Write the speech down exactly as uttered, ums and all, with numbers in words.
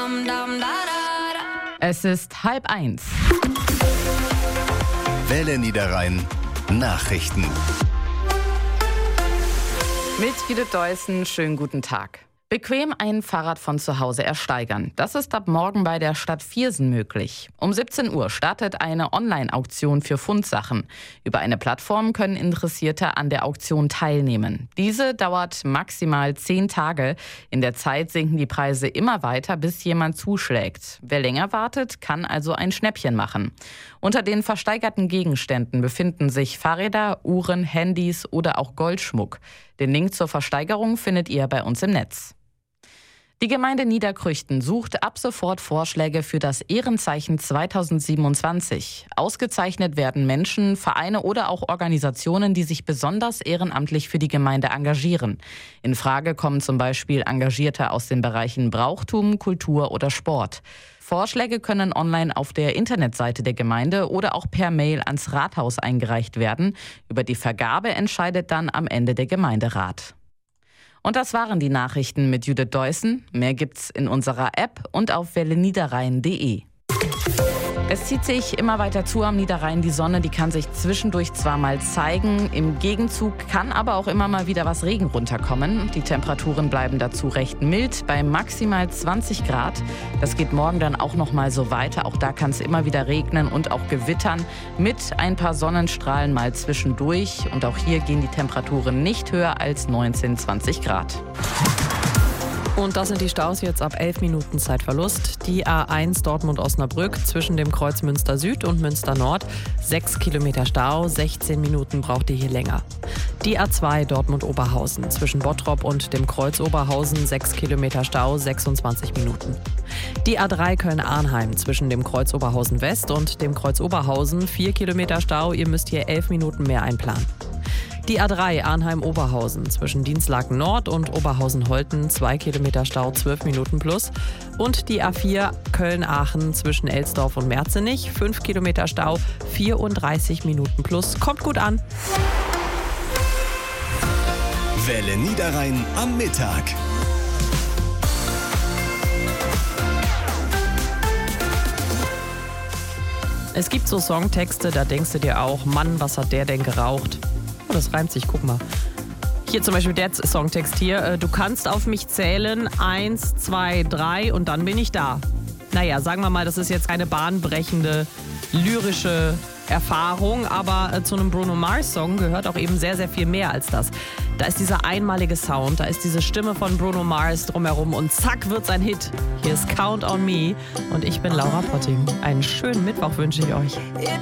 Es ist halb eins. Welle Niederrhein Nachrichten. Mit Judith Deussen, schönen guten Tag. Bequem ein Fahrrad von zu Hause ersteigern. Das ist ab morgen bei der Stadt Viersen möglich. Um siebzehn Uhr startet eine Online-Auktion für Fundsachen. Über eine Plattform können Interessierte an der Auktion teilnehmen. Diese dauert maximal zehn Tage. In der Zeit sinken die Preise immer weiter, bis jemand zuschlägt. Wer länger wartet, kann also ein Schnäppchen machen. Unter den versteigerten Gegenständen befinden sich Fahrräder, Uhren, Handys oder auch Goldschmuck. Den Link zur Versteigerung findet ihr bei uns im Netz. Die Gemeinde Niederkrüchten sucht ab sofort Vorschläge für das Ehrenzeichen zweitausendsiebenundzwanzig. Ausgezeichnet werden Menschen, Vereine oder auch Organisationen, die sich besonders ehrenamtlich für die Gemeinde engagieren. In Frage kommen zum Beispiel Engagierte aus den Bereichen Brauchtum, Kultur oder Sport. Vorschläge können online auf der Internetseite der Gemeinde oder auch per Mail ans Rathaus eingereicht werden. Über die Vergabe entscheidet dann am Ende der Gemeinderat. Und das waren die Nachrichten mit Judith Deussen. Mehr gibt's in unserer App und auf welle niederrhein punkt de. Es zieht sich immer weiter zu am Niederrhein. Die Sonne, die kann sich zwischendurch zwar mal zeigen, im Gegenzug kann aber auch immer mal wieder was Regen runterkommen. Die Temperaturen bleiben dazu recht mild, bei maximal zwanzig Grad. Das geht morgen dann auch noch mal so weiter. Auch da kann es immer wieder regnen und auch gewittern mit ein paar Sonnenstrahlen mal zwischendurch. Und auch hier gehen die Temperaturen nicht höher als neunzehn, zwanzig Grad. Und das sind die Staus jetzt ab elf Minuten Zeitverlust. Die A eins Dortmund-Osnabrück zwischen dem Kreuz Münster Süd und Münster Nord. sechs Kilometer Stau, sechzehn Minuten braucht ihr hier länger. Die A zwei Dortmund-Oberhausen zwischen Bottrop und dem Kreuz Oberhausen. sechs Kilometer Stau, sechsundzwanzig Minuten. Die A drei Köln-Arnheim zwischen dem Kreuz Oberhausen West und dem Kreuz Oberhausen. vier Kilometer Stau, ihr müsst hier elf Minuten mehr einplanen. Die A drei Arnheim-Oberhausen zwischen Dienstlaken Nord und Oberhausen-Holten, zwei Kilometer Stau, zwölf Minuten plus. Und die A vier Köln-Aachen zwischen Elsdorf und Merzenich, fünf Kilometer Stau, vierunddreißig Minuten plus. Kommt gut an. Welle Niederrhein am Mittag. Es gibt so Songtexte, da denkst du dir auch, Mann, was hat der denn geraucht? Oh, das reimt sich, guck mal. Hier zum Beispiel der Songtext hier. Du kannst auf mich zählen, eins, zwei, drei und dann bin ich da. Naja, sagen wir mal, das ist jetzt keine bahnbrechende, lyrische Erfahrung, aber zu einem Bruno Mars-Song gehört auch eben sehr, sehr viel mehr als das. Da ist dieser einmalige Sound, da ist diese Stimme von Bruno Mars drumherum und zack wird's ein Hit. Hier ist Count on Me und ich bin Laura Potting. Einen schönen Mittwoch wünsche ich euch.